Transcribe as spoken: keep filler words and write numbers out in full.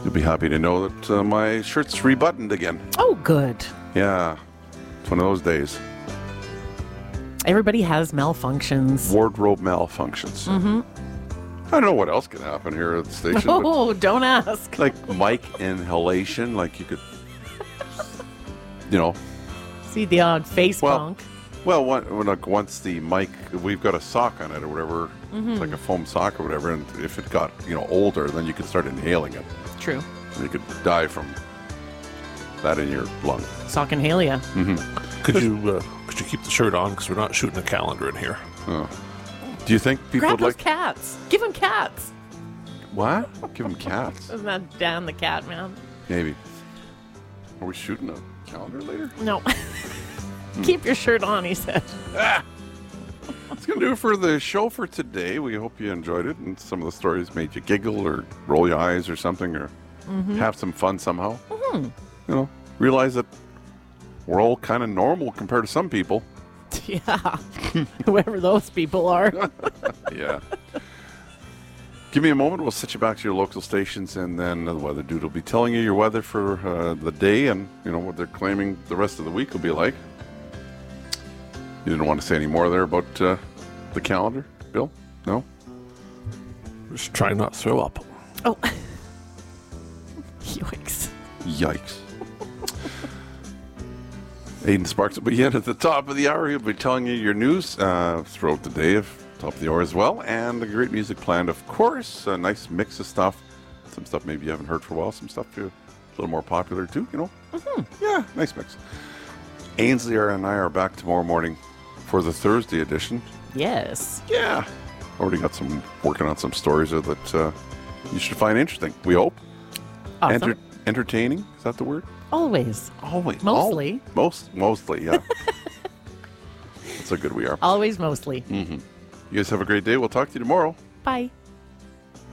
You'll be happy to know that uh, my shirt's rebuttoned again. Oh, good. Yeah. It's one of those days. Everybody has malfunctions. Wardrobe malfunctions. Mm-hmm. I don't know what else can happen here at the station. Oh, don't ask. Like mic inhalation, like you could, you know. See the odd face Well, punk. Well, one, when, like, once the mic, we've got a sock on it or whatever, Mm-hmm. it's like a foam sock or whatever, and if it got, you know, older, then you could start inhaling it. True. And you could die from that in your lung. Sockenhalia. Mm-hmm. Could you uh, could you keep the shirt on because we're not shooting a calendar in here? Oh. Do you think people Grab would those like... cats. Give them cats. What? Give them cats. Isn't that Dan the cat man? Maybe. Are we shooting a calendar later? No. Keep your shirt on, he said. Ah! That's going to do it for the show for today. We hope you enjoyed it and some of the stories made you giggle or roll your eyes or something or Mm-hmm. have some fun somehow. Mm-hmm. You know, realize that we're all kind of normal compared to some people. Yeah. Whoever those people are. Yeah. Give me a moment. We'll set you back to your local stations, and then the weather dude will be telling you your weather for uh, the day and, you know, what they're claiming the rest of the week will be like. You didn't want to say any more there about uh, the calendar, Bill? No? Just try not to throw up. Oh. Yikes. Yikes. Aiden Sparks will be in at the top of the hour. He'll be telling you your news uh, throughout the day, of top of the hour as well, and the great music planned, of course. A nice mix of stuff. Some stuff maybe you haven't heard for a while. Some stuff too, a little more popular too, you know? Mm-hmm. Yeah, nice mix. Ainsley and I are back tomorrow morning for the Thursday edition. Yes. Yeah. Already got some, working on some stories there that uh, you should find interesting, we hope. Awesome. Enter- entertaining, is that the word? Always. Always. Mostly. Al- most, mostly, yeah. That's how good we are. Always mostly. Mm-hmm. You guys have a great day. We'll talk to you tomorrow. Bye.